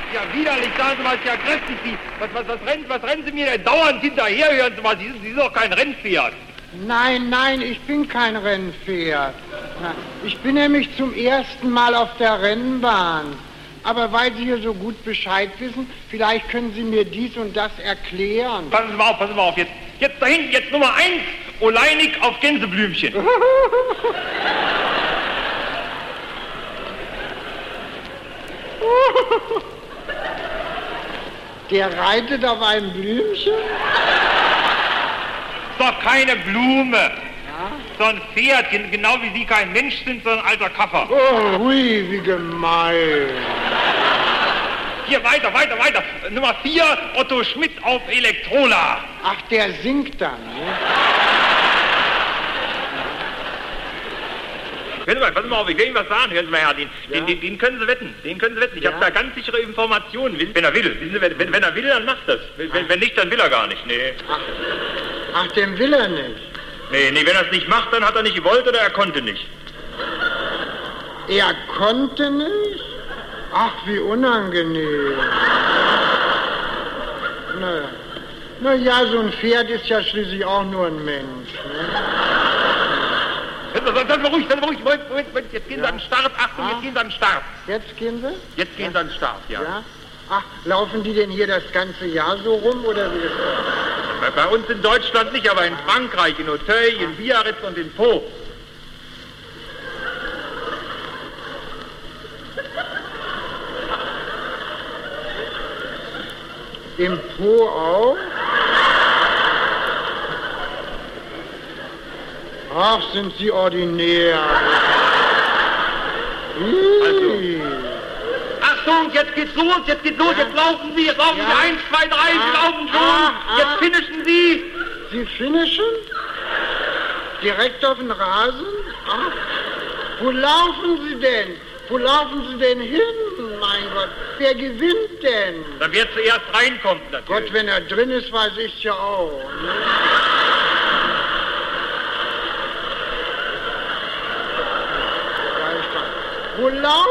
Ja, widerlich, sagen Sie mal, ist ja kräftig. Was rennen Sie mir denn dauernd hinterher? Hören Sie mal, Sie sind doch kein Rennpferd. Nein, ich bin kein Rennpferd. Ich bin nämlich zum ersten Mal auf der Rennbahn. Aber weil Sie hier so gut Bescheid wissen, vielleicht können Sie mir dies und das erklären. Passen Sie mal auf, jetzt da hinten, jetzt Nummer 1, Oleinik auf Gänseblümchen. Der reitet auf einem Blümchen? Ist doch keine Blume. Ja? So ein Pferd, genau wie Sie kein Mensch sind, sondern ein alter Kaffer. Oh, hui, wie gemein. Hier, weiter. Nummer 4, Otto Schmidt auf Elektrola. Ach, der singt dann, ne? Passen Sie mal auf, ich will Ihnen was sagen, hören Sie mal her, den können Sie wetten, Ich habe da ganz sichere Informationen, wenn er will. Wenn er will, dann macht das. Wenn nicht, dann will er gar nicht, nee. Ach, den will er nicht? Nee, wenn er es nicht macht, dann hat er nicht gewollt oder er konnte nicht. Er konnte nicht? Ach, wie unangenehm. Na ja, so ein Pferd ist ja schließlich auch nur ein Mensch, ne? Dann mal ruhig. Jetzt gehen Sie an den Start. Achtung, jetzt gehen Sie an den Start. Jetzt gehen Sie? Jetzt gehen Sie an den Start, ja. Ach, laufen die denn hier das ganze Jahr so rum, oder wie ist das? Bei uns in Deutschland nicht, aber in Frankreich, in Auteuil, in Biarritz und in Pau. Im Po auch? Ach, sind Sie ordinär. Also. Achtung, jetzt geht's los, jetzt laufen Sie, 1, 2, 3, Sie laufen schon, jetzt finishen Sie. Sie finishen? Direkt auf den Rasen? Ach, wo laufen Sie denn hin? Mein Gott, wer gewinnt denn? Da wird zuerst reinkommen, natürlich. Gott, wenn er drin ist, weiß ich's ja auch. Ne? Wo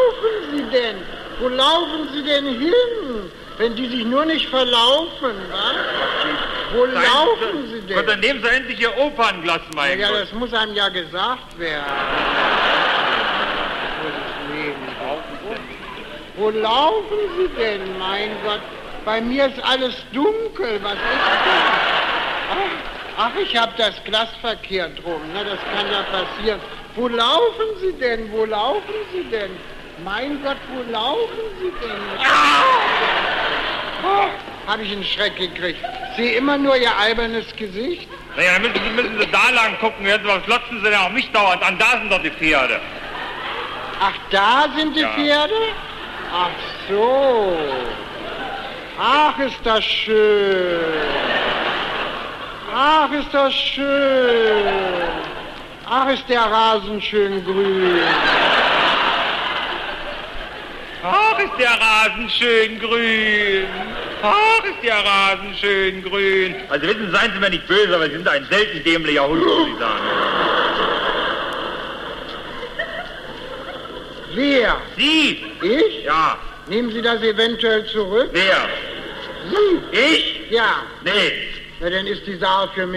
laufen Sie denn hin? Wenn die sich nur nicht verlaufen, was? Wo laufen Sie denn? Und dann nehmen Sie endlich Ihr Opernglas, mein Gott. Ja, das muss einem ja gesagt werden. Wo laufen Sie denn, mein Gott? Bei mir ist alles dunkel, was ist denn? Ach, ich habe das Glas verkehrt rum, ne? Das kann ja passieren. Wo laufen Sie denn? Mein Gott, wo laufen Sie denn? Oh, habe ich einen Schreck gekriegt. Sehe immer nur Ihr albernes Gesicht. Naja, dann müssen Sie da lang gucken. Was glotzen Sie denn auf mich dauernd an? Da sind doch die Pferde. Ach, da sind die Pferde? Ach so. Ach, ist das schön. Ach, ist der Rasen schön grün. Ach, ist der Rasen schön grün. Also wissen Sie, seien Sie mir nicht böse, aber Sie sind ein selten dämlicher Hund, muss ich sagen. Wer? Sie. Ich? Ja. Nehmen Sie das eventuell zurück? Wer? Sie? Ich? Ja. Nee. Na, dann ist die Sache für mich